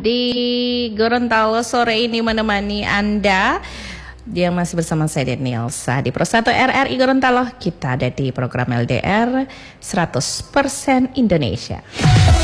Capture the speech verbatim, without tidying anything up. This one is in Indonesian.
di Gorontalo sore ini menemani Anda. Dia masih bersama saya Danielsa di Pro satu R R I Gorontalo. Kita ada di program L D R seratus persen Indonesia.